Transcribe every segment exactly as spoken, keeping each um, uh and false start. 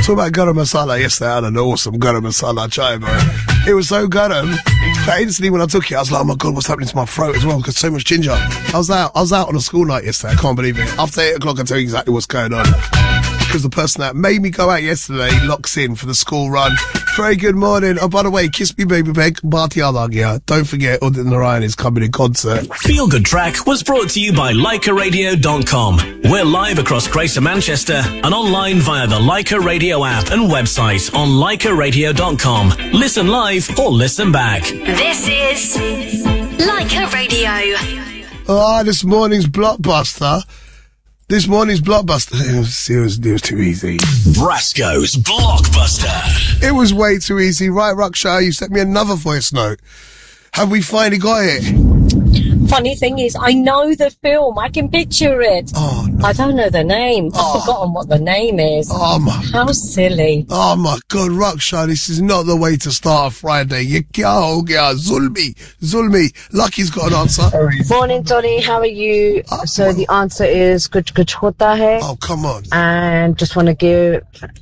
Talk about garam masala yesterday. I had an awesome garam masala chai, bro. It was so garam that instantly when I took it, I was like, oh my God, what's happening to my throat as well? Because so much ginger. I was out, I was out on a school night yesterday. I can't believe it. After eight o'clock, I tell you exactly what's going on. Because the person that made me go out yesterday locks in for the school run. Very good morning. Oh, by the way, Kiss Me Baby Beg, Bhati Adagia. Don't forget, Udit Narayan is coming in concert. Feel Good Track was brought to you by Leica Radio dot com. We're live across Greater Manchester and online via the Leica Radio app and website on Leica Radio dot com. Listen live or listen back. This is Leica Radio. Ah, this morning's blockbuster. This morning's blockbuster. It was, it was, it was too easy. Brasco's Blockbuster. It was way too easy. Right, Raksha, you sent me another voice note. Have we finally got it? Funny thing is, I know the film. I can picture it. Oh, no. I don't know the name. Oh. I've forgotten what the name is. Oh, my. How silly. Oh, my God, Raksha, this is not the way to start a Friday. Ye kya ho gaya? Zulmi. Zulmi. Lucky's got an answer. Morning, Tony. How are you? Oh, so the answer is kuch kuch hota hai. Oh, come on. And just want to give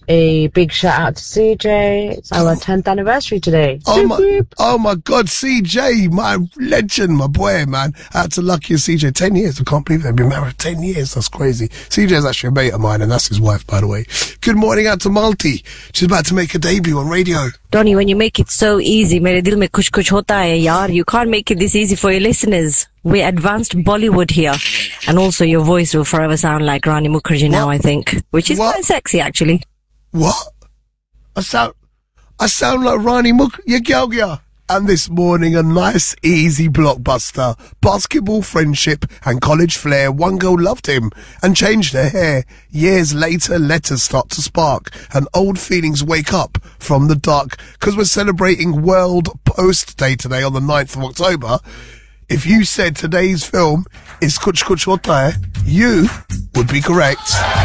a big shout out to C J. It's our tenth anniversary today. Oh, my, oh, my God, C J, my legend, my boy, man. Out to Lucky and C J. Ten years. I can't believe they've been married for ten years. That's crazy. C J's actually a mate of mine, and that's his wife, by the way. Good morning out to Malti. She's about to make a debut on radio. Donny, when you make it so easy, mere dil mein kuch kuch hota hai, yaar. You can't make it this easy for your listeners. We're advanced Bollywood here. And also your voice will forever sound like Rani Mukherjee now, I think. Which is What? quite sexy, actually. What? I sound, I sound like Rani Mukherjee. And this morning, a nice, easy blockbuster. Basketball friendship and college flair. One girl loved him and changed her hair. Years later, letters start to spark and old feelings wake up from the dark. Because we're celebrating World Post Day today on the ninth of October. If you said today's film is Kuch Kuch Hota Hai, you would be correct.